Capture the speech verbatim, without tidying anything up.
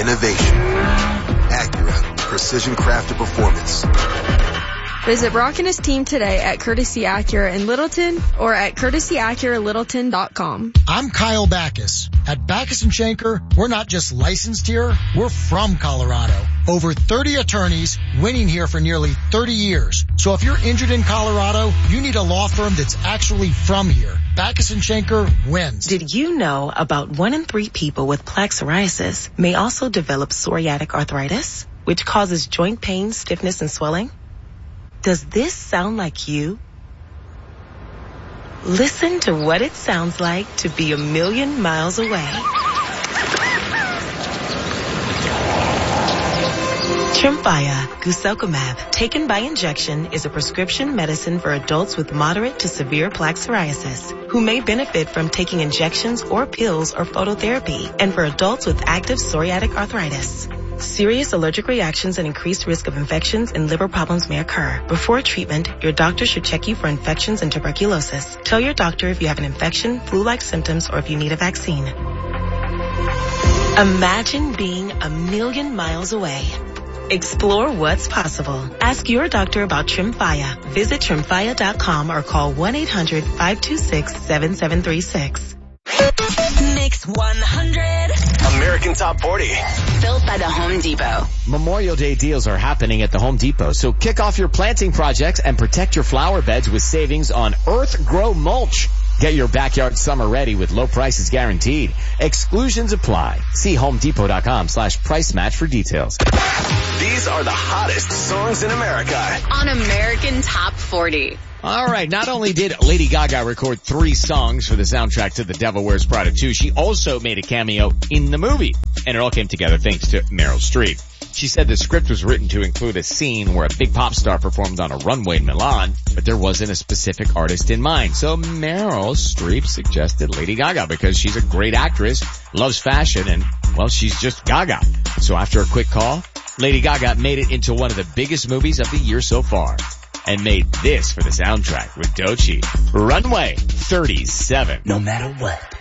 innovation. Acura, precision crafted performance. Visit Brock and his team today at Courtesy Acura in Littleton or at courtesy acura littleton dot com. I'm Kyle Backus. At Backus and Schenker, we're not just licensed here, we're from Colorado. Over thirty attorneys winning here for nearly thirty years. So if you're injured in Colorado, you need a law firm that's actually from here. Backus and Schenker wins. Did you know about one in three people with plaque psoriasis may also develop psoriatic arthritis, which causes joint pain, stiffness, and swelling? Does this sound like you? Listen to what it sounds like to be a million miles away. Tremfya, guselkumab, taken by injection, is a prescription medicine for adults with moderate to severe plaque psoriasis who may benefit from taking injections or pills or phototherapy, and for adults with active psoriatic arthritis. Serious allergic reactions and increased risk of infections and liver problems may occur. Before treatment, your doctor should check you for infections and tuberculosis. Tell your doctor if you have an infection, flu-like symptoms, or if you need a vaccine. Imagine being a million miles away. Explore what's possible. Ask your doctor about Tremfya. Visit tremfya dot com or call one eight hundred five two six seven seven three six. Mix one hundred. American Top forty. Built by the Home Depot. Memorial Day deals are happening at the Home Depot, so kick off your planting projects and protect your flower beds with savings on Earth Grow Mulch. Get your backyard summer ready with low prices guaranteed. Exclusions apply. See homedepot.com slash price match for details. These are the hottest songs in America. On American Top forty. All right, not only did Lady Gaga record three songs for the soundtrack to The Devil Wears Prada two, she also made a cameo in the movie. And it all came together thanks to Meryl Streep. She said the script was written to include a scene where a big pop star performed on a runway in Milan, but there wasn't a specific artist in mind. So Meryl Streep suggested Lady Gaga because she's a great actress, loves fashion, and, well, she's just Gaga. So after a quick call, Lady Gaga made it into one of the biggest movies of the year so far and made this for the soundtrack with Doechii, Runway thirty-seven. No matter what,